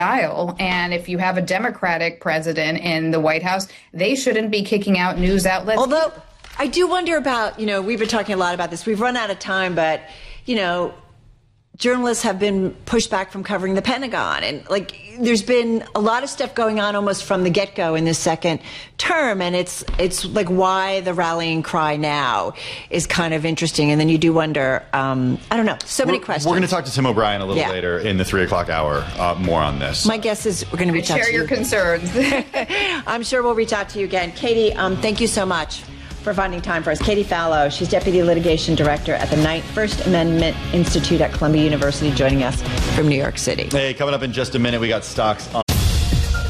aisle. And if you have a Democratic president in the White House, they shouldn't be kicking out news outlets. Although I do wonder about, we've been talking a lot about this. We've run out of time, but, journalists have been pushed back from covering the Pentagon. And there's been a lot of stuff going on almost from the get-go in this second term. And it's like why the rallying cry now is kind of interesting. And then you do wonder, I don't know, many questions. We're going to talk to Tim O'Brien a little later in the 3 o'clock hour, more on this. My guess is we're going to reach out to you. Share your concerns. I'm sure we'll reach out to you again. Katie, thank you so much for finding time for us. Katie Fallow, she's Deputy Litigation Director at the Knight First Amendment Institute at Columbia University, joining us from New York City. Hey, coming up in just a minute, we got stocks on